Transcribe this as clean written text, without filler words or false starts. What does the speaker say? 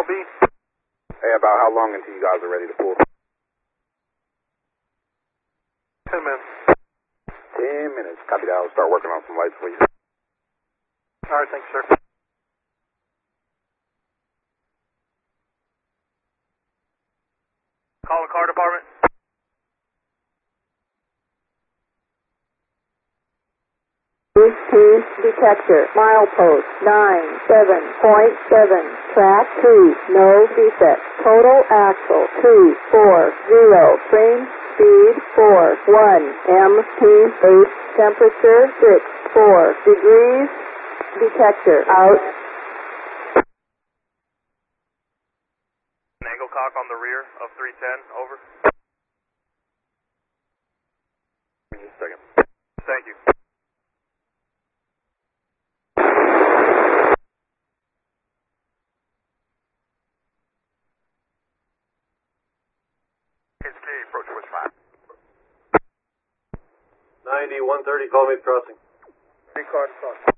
LB. Hey, about how long until you guys are ready to pull? 10 minutes. 10 minutes. Copy that. I'll start working on some lights for you. Alright, thanks, sir. Call the car department. Bluetooth detector, milepost 97.7, track 2, no defect, total axle 240, frame speed 41, MT8, temperature 64 degrees, detector out. Angle cock on the rear of 310, over. Just a second. Thank you. Approach which 5? 90, 130, call me crossing. 3 cars crossing.